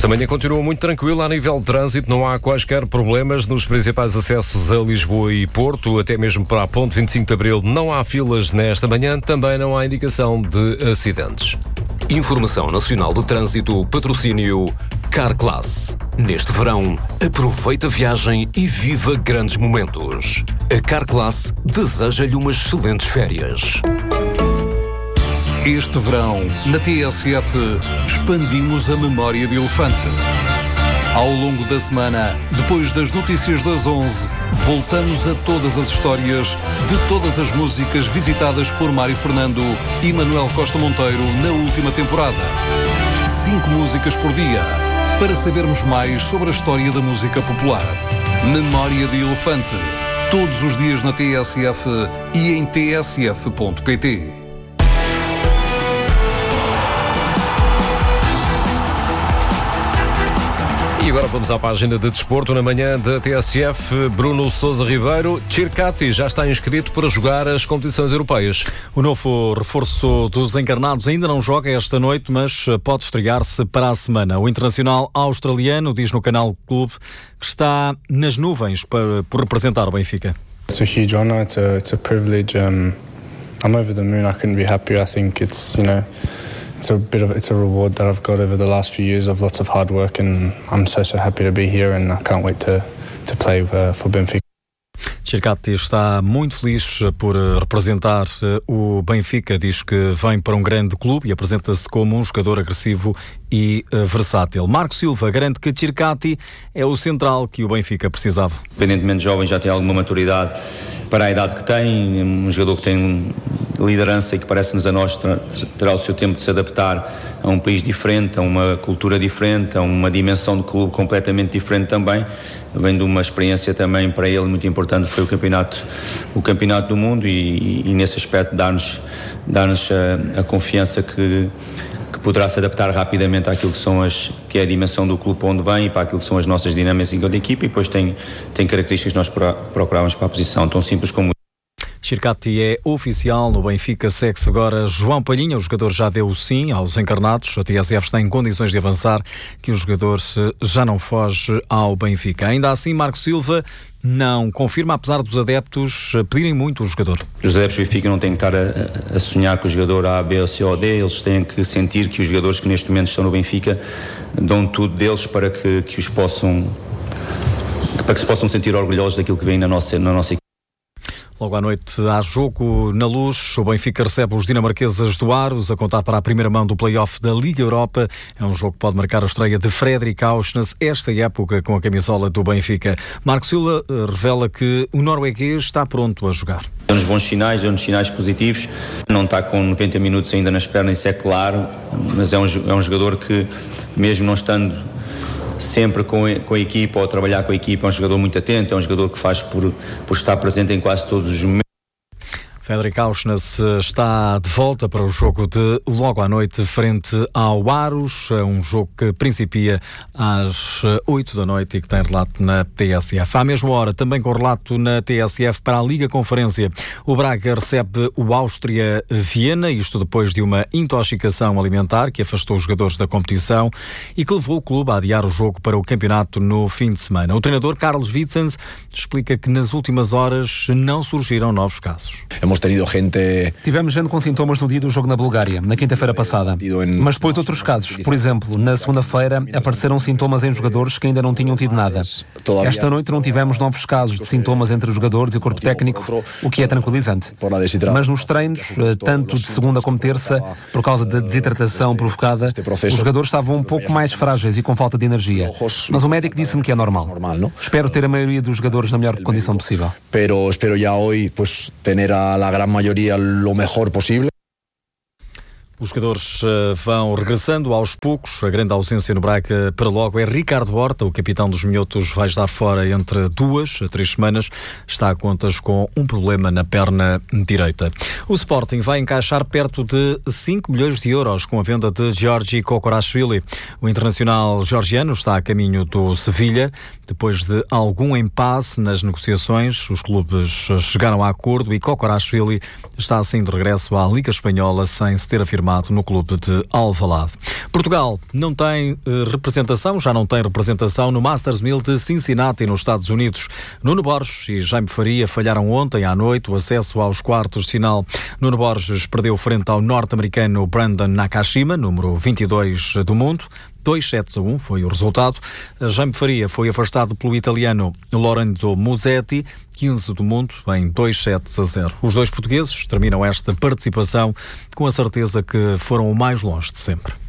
Esta manhã continua muito tranquila a nível de trânsito, não há quaisquer problemas nos principais acessos a Lisboa e Porto, até mesmo para a Ponte 25 de Abril não há filas nesta manhã, também não há indicação de acidentes. Informação Nacional de Trânsito, patrocínio Carclass. Neste verão, aproveita a viagem e viva grandes momentos. A Carclass deseja-lhe umas excelentes férias. Este verão, na TSF, expandimos a memória de elefante. Ao longo da semana, depois das notícias das 11, voltamos a todas as histórias de todas as músicas visitadas por Mário Fernando e Manuel Costa Monteiro na última temporada. 5 músicas por dia, para sabermos mais sobre a história da música popular. Memória de Elefante, todos os dias na TSF e em tsf.pt. E agora vamos à página de desporto na manhã da TSF. Bruno Sousa Ribeiro, Circati já está inscrito para jogar as competições europeias. O novo reforço dos encarnados ainda não joga esta noite, mas pode estrear-se para a semana. O internacional australiano diz no canal Clube que está nas nuvens por representar o Benfica. It's a huge honor, it's a privilege. I'm over the moon, I couldn't be happier. I think it's a reward that I've got over the last few years of lots of hard work, and I'm so happy to be here, and I can't wait to play for Benfica. Circati está muito feliz por representar o Benfica, diz que vem para um grande clube e apresenta-se como um jogador agressivo e versátil. Marco Silva garante que Circati é o central que o Benfica precisava. Independentemente jovem, já tem alguma maturidade para a idade que tem, um jogador que tem liderança e que parece-nos a nós terá o seu tempo de se adaptar a um país diferente, a uma cultura diferente, a uma dimensão de clube completamente diferente também. Vem de uma experiência também para ele muito importante, foi o campeonato do mundo e nesse aspecto dar-nos a confiança que poderá se adaptar rapidamente àquilo que é a dimensão do clube onde vem e para aquilo que são as nossas dinâmicas enquanto equipa, e depois tem características que nós procurávamos para a posição, tão simples como Circati é oficial no Benfica, segue-se agora João Palhinha, o jogador já deu o sim aos encarnados, a TSF está em condições de avançar, que o jogador já não foge ao Benfica. Ainda assim, Marco Silva não confirma, apesar dos adeptos pedirem muito o jogador. Os adeptos do Benfica não têm que estar a sonhar com o jogador A, B, C ou D, eles têm que sentir que os jogadores que neste momento estão no Benfica dão tudo deles para que se possam sentir orgulhosos daquilo que vem na nossa equipe. Logo à noite há jogo na Luz, o Benfica recebe os dinamarqueses do Aros, a contar para a primeira mão do play-off da Liga Europa. É um jogo que pode marcar a estreia de Fredrik Aursnes esta época com a camisola do Benfica. Marco Silva revela que o norueguês está pronto a jogar. Deu-nos bons sinais, deu-nos sinais positivos, não está com 90 minutos ainda nas pernas, isso é claro, mas é um jogador que, mesmo não estando sempre com a equipa ou a trabalhar com a equipa, é um jogador muito atento, é um jogador que faz por estar presente em quase todos os momentos. Fredrik Aursnes está de volta para o jogo de logo à noite frente ao Aros, um jogo que principia às 8 da noite e que tem relato na TSF. À mesma hora, também com relato na TSF para a Liga Conferência, o Braga recebe o Áustria Viena, isto depois de uma intoxicação alimentar que afastou os jogadores da competição e que levou o clube a adiar o jogo para o campeonato no fim de semana. O treinador Carlos Witsens explica que nas últimas horas não surgiram novos casos. Tivemos gente com sintomas no dia do jogo na Bulgária, na quinta-feira passada. Mas depois outros casos. Por exemplo, na segunda-feira apareceram sintomas em jogadores que ainda não tinham tido nada. Esta noite não tivemos novos casos de sintomas entre os jogadores e o corpo técnico, o que é tranquilizante. Mas nos treinos, tanto de segunda como terça, por causa da desidratação provocada, os jogadores estavam um pouco mais frágeis e com falta de energia. Mas o médico disse-me que é normal. Espero ter a maioria dos jogadores na melhor condição possível. Pero espero ya hoy tener a la gran mayoría lo mejor posible. Os jogadores vão regressando aos poucos. A grande ausência no Braga para logo é Ricardo Horta, o capitão dos minhotos, vai estar fora entre 2 a 3 semanas. Está a contas com um problema na perna direita. O Sporting vai encaixar perto de 5 milhões de euros com a venda de Georgi Kokorashvili. O internacional georgiano está a caminho do Sevilha. Depois de algum impasse nas negociações, os clubes chegaram a acordo e Kokorashvili está assim de regresso à Liga Espanhola sem se ter afirmado confirmado no clube de Alvalade. Portugal não tem representação, já não tem representação no Masters 1000 de Cincinnati, nos Estados Unidos. Nuno Borges e Jaime Faria falharam ontem à noite o acesso aos quartos de final. Nuno Borges perdeu frente ao norte-americano Brandon Nakashima, número 22 do mundo. 2-7-1 foi o resultado. Jaime Faria foi afastado pelo italiano Lorenzo Musetti, 15 do mundo, em 2-7-0. Os dois portugueses terminam esta participação com a certeza que foram o mais longe de sempre.